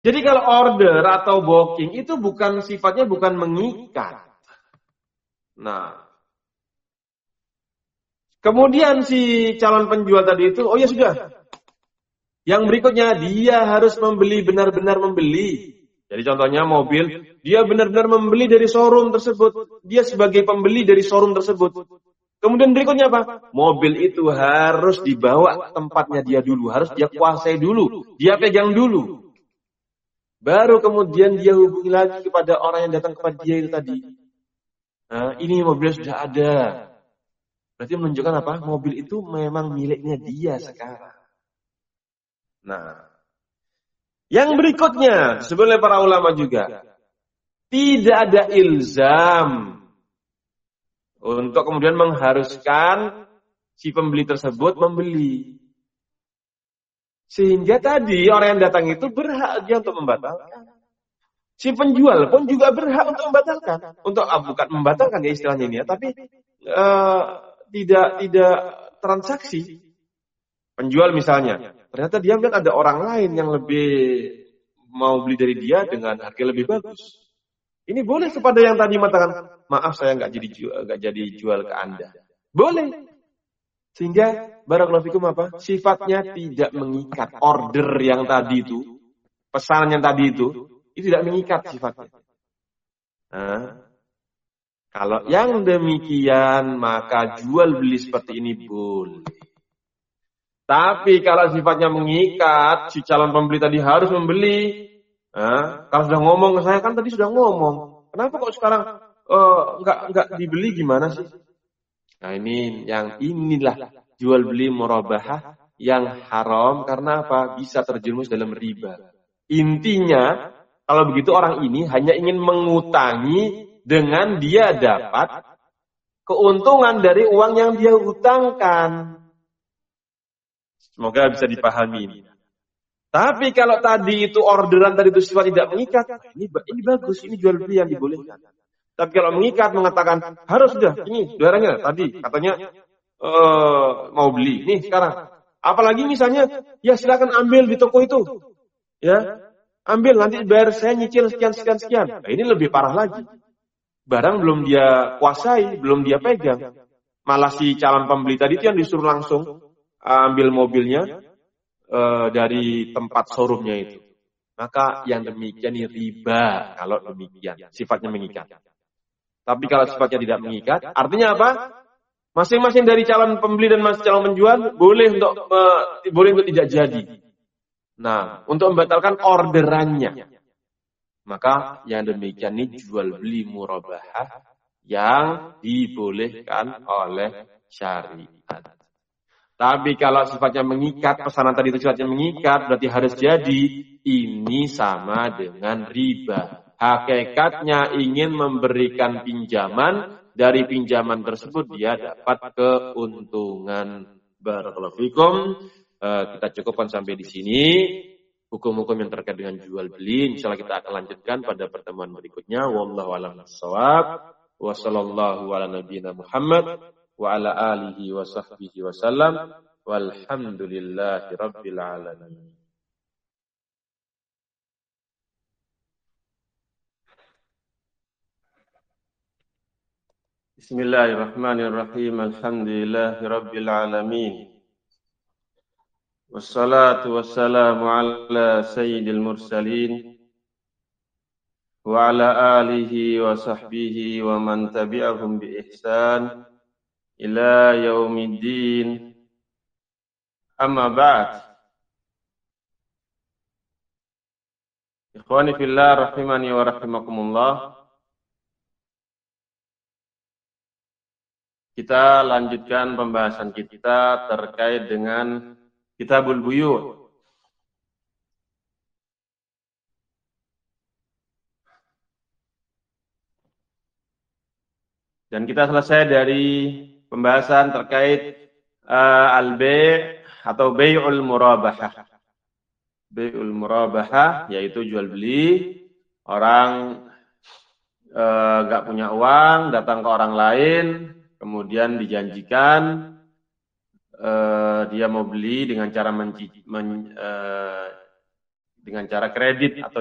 Jadi kalau order atau booking itu sifatnya bukan mengikat. Nah, kemudian si calon penjual tadi itu, oh ya sudah. Yang berikutnya dia harus benar-benar membeli. Jadi contohnya mobil, dia benar-benar membeli dari showroom tersebut. Dia sebagai pembeli dari showroom tersebut. Kemudian berikutnya apa? Mobil itu harus dibawa tempatnya dia dulu, harus dia kuasai dulu, dia pegang dulu. Baru kemudian dia hubungi lagi kepada orang yang datang kepada dia itu tadi. Nah, ini mobil sudah ada. Berarti menunjukkan apa? Mobil itu memang miliknya dia sekarang. Nah, yang berikutnya disebut oleh para ulama juga, tidak ada ilzam untuk kemudian mengharuskan si pembeli tersebut membeli. Sehingga tadi orang yang datang itu berhak dia untuk membatalkan. Si penjual pun juga berhak untuk membatalkan. Bukan membatalkan ya istilahnya ini ya, tapi tidak transaksi. Penjual misalnya, ternyata dia melihat ada orang lain yang lebih mau beli dari dia dengan harga lebih bagus. Ini boleh kepada yang tadi mengatakan, maaf saya nggak jadi jual ke Anda. Boleh. Sehingga barakallahu fikum apa? Sifatnya tidak mengikat. Order yang tadi itu, pesanan yang tadi itu tidak mengikat sifatnya. Nah, kalau yang demikian maka jual beli seperti ini boleh. Tapi kalau sifatnya mengikat, si calon pembeli tadi harus membeli. Nah, kalau sudah ngomong ke saya kan tadi sudah ngomong. Kenapa kok sekarang nggak dibeli gimana sih? Nah inilah jual beli murabahah yang haram karena apa? Bisa terjerumus dalam riba. Intinya kalau begitu orang ini hanya ingin mengutangi dengan dia dapat keuntungan dari uang yang dia hutangkan. Semoga bisa dipahami. Tapi kalau tadi itu orderan tadi itu sifat tidak mengikat, ini bagus, ini jual beli yang dibolehkan. Tapi kalau mengikat mengatakan harus sudah ini barangnya tadi katanya mau beli nih sekarang. Apalagi misalnya ya silakan ambil di toko itu, ya ambil nanti bayar saya nyicil sekian. Nah, ini lebih parah lagi. Barang belum dia kuasai, belum dia pegang, malah si calon pembeli tadi itu yang disuruh langsung ambil mobilnya dari tempat showroomnya itu. Maka yang demikian ini riba kalau demikian sifatnya mengikat. Tapi kalau sifatnya tidak mengikat, artinya apa? Masing-masing dari calon pembeli dan calon penjual boleh untuk tidak jadi. Nah, untuk membatalkan orderannya. Maka yang demikian ini jual beli murabahah yang dibolehkan oleh syariat. Tapi kalau sifatnya mengikat, pesanan tadi itu sifatnya mengikat, berarti harus jadi. Ini sama dengan riba. Hakikatnya ingin memberikan pinjaman, dari pinjaman tersebut dia dapat keuntungan. Barakallahu fikum. Kita cukupkan sampai di sini. Hukum-hukum yang terkait dengan jual beli, insyaallah kita akan lanjutkan pada pertemuan berikutnya. Wallahu a'lam bishawab. Wa sallallahu ala nabiyyina Muhammad wa ala alihi wa sahbihi wa sallam. Walhamdulillahi rabbil alamin. Bismillahirrahmanirrahim. Alhamdulillahi rabbil alamin. Wassalatu wassalamu ala sayyidil mursalin wa ala alihi wa sahbihi wa man tabi'ahum bi ihsan ila yaumiddin. Amma ba'd. Ikhwani fillah rahimani wa rahimakumullah. Kita lanjutkan pembahasan kita terkait dengan Kitabul Buyu'. Dan kita selesai dari pembahasan terkait al-bay' atau bai'ul murabahah. Bai'ul murabahah yaitu jual beli. Orang enggak punya uang, datang ke orang lain, kemudian dijanjikan dia mau beli dengan cara dengan cara kredit atau